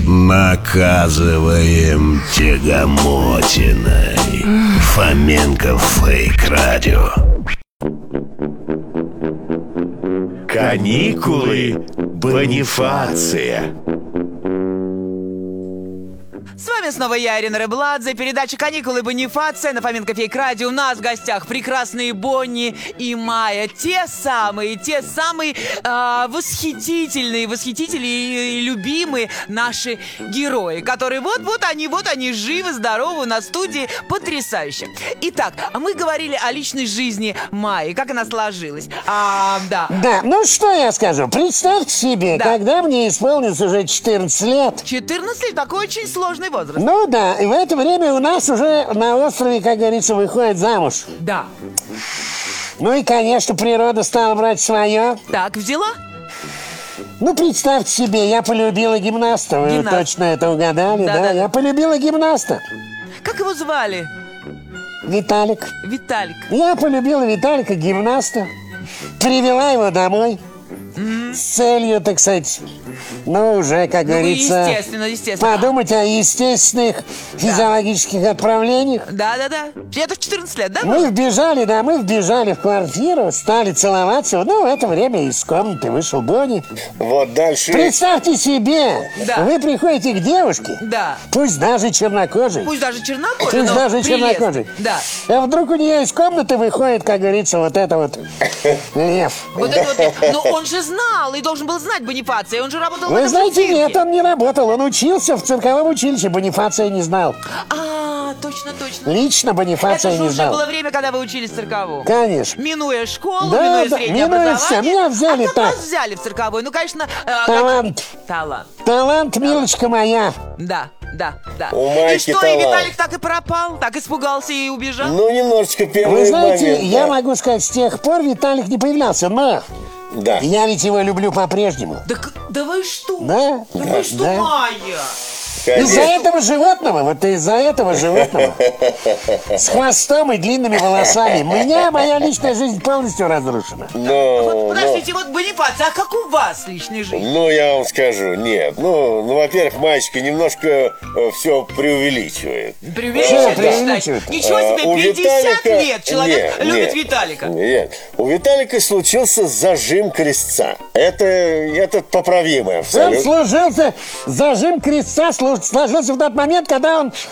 Наказываем тягомотиной. Фоменко Фейк Радио. Каникулы Бонифация. С вами снова я, Ирина Рыбладзе. Передача «Каникулы Бонифация» на Фоменко Фейк Радио. У нас в гостях прекрасные Бонни и Майя. Те самые восхитительные и любимые наши герои, которые вот они живы, здоровы на студии. Потрясающе. Итак, мы говорили о личной жизни Майи, как она сложилась. Да, ну что я скажу. Представьте себе, когда мне исполнится уже 14 лет. 14 лет, такой очень сложный возраст. Ну да, и в это время у нас уже на острове, как говорится, выходит замуж. Да. Ну и, конечно, природа стала брать свое. Так, взяла? Ну, представьте себе, я полюбила гимнаста. Вы точно это угадали, да? Я полюбила гимнаста. Как его звали? Виталик. Виталик. Я полюбила Виталика, гимнаста. Привела его домой. С целью, так сказать, уже, как говорится, естественно. подумать о естественных физиологических отправлениях. Да. Это в 14 лет, да? Мы вбежали в квартиру, стали целоваться. Ну, в это время из комнаты вышел Бонни. Вот дальше. Представьте себе, вы приходите к девушке, пусть даже чернокожей. Да. А вдруг у нее из комнаты выходит, как говорится, вот это вот лев. Но он же знал и должен был знать Бонифация. Он же работал в Вы этом знаете, цирке. нет, он не работал. Он учился в цирковом училище. Бонифация не знал. Точно. Лично Бонифация не знал. Это уже было время, когда вы учились в цирковом. Конечно. Минуя школу, минуя среднее образование. Меня взяли так. Вас взяли в цирковой. Ну, конечно... Талант, милочка моя. Да. И что, и Виталик так и пропал? Так испугался и убежал? Ну, немножечко первый Вы знаете, момент, я могу сказать, с тех пор Виталик не появлялся, но... Да. Я ведь его люблю по-прежнему. Да вы что? Да. Вы что, Майя? Из-за этого животного, с хвостом и длинными волосами, моя личная жизнь полностью разрушена. Подождите, Бонифация, а как у вас личная жизнь? Ну, я вам скажу, нет. Во-первых, Маечка немножко все преувеличивает. Преувеличивает? Ничего себе, 50 лет человек любит Виталика. Нет, у Виталика случился зажим крестца. Это поправимое абсолютно. Зажим крестца сложился в тот момент, когда он